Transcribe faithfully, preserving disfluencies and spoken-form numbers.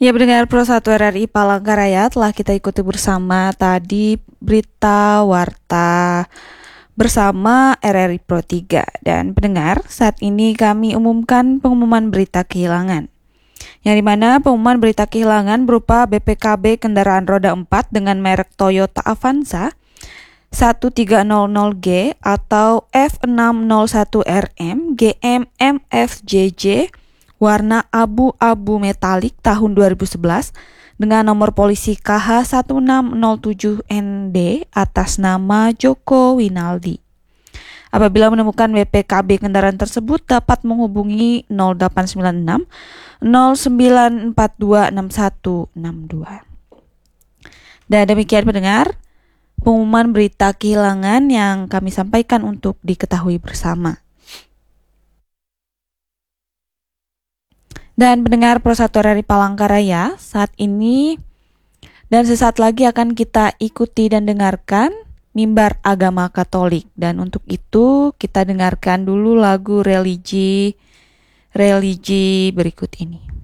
Ya, pendengar Pro satu R R I Palangkaraya, telah kita ikuti bersama tadi berita warta bersama R R I Pro tiga. Dan pendengar, saat ini kami umumkan pengumuman berita kehilangan. Yang dimana pengumuman berita kehilangan berupa B P K B kendaraan roda empat dengan merek Toyota Avanza satu tiga nol nol G atau F enam nol satu R M G M M F J J warna abu-abu metalik tahun dua ribu sebelas dengan nomor polisi K H satu enam nol tujuh N D atas nama Joko Winaldi. Apabila menemukan B P K B kendaraan tersebut dapat menghubungi nol delapan sembilan enam nol sembilan empat dua enam satu enam dua. Dan demikian pendengar, pengumuman berita kehilangan yang kami sampaikan untuk diketahui bersama. Dan pendengar Pro satu R R I Palangkaraya, saat ini dan sesaat lagi akan kita ikuti dan dengarkan mimbar agama Katolik. Dan untuk itu kita dengarkan dulu lagu religi religi berikut ini.